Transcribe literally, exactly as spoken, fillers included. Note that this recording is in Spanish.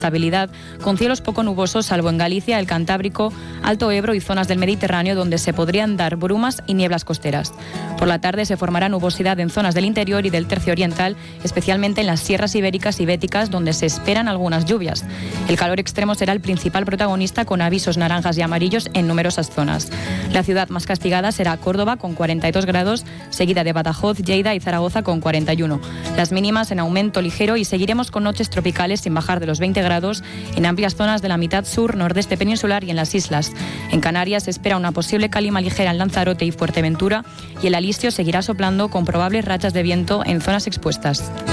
Estabilidad, con cielos poco nubosos, salvo en Galicia, el Cantábrico, Alto Ebro y zonas del Mediterráneo, donde se podrían dar brumas y nieblas costeras. Por la tarde se formará nubosidad en zonas del interior y del tercio oriental, especialmente en las sierras ibéricas y béticas, donde se esperan algunas lluvias. El calor extremo será el principal protagonista, con avisos naranjas y amarillos en numerosas zonas. La ciudad más castigada será Córdoba, con cuarenta y dos grados, seguida de Badajoz, Lleida y Zaragoza, con cuarenta y uno. Las mínimas en aumento ligero y seguiremos con noches tropicales sin bajar de los veinte grados en amplias zonas de la mitad sur, nordeste peninsular y en las islas. En Canarias se espera una posible calima ligera en Lanzarote y Fuerteventura, y el alistio seguirá soplando con probables rachas de viento en zonas expuestas.